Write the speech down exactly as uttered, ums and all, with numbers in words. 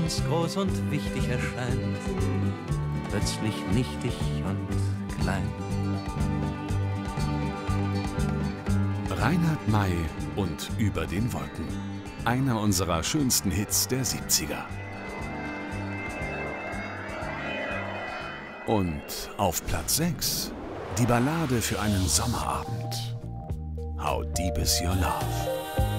uns groß und wichtig erscheint, plötzlich nichtig und klein. Reinhard May und Über den Wolken. Einer unserer schönsten Hits der siebziger. Und auf Platz sechs die Ballade für einen Sommerabend. How Deep Is Your Love?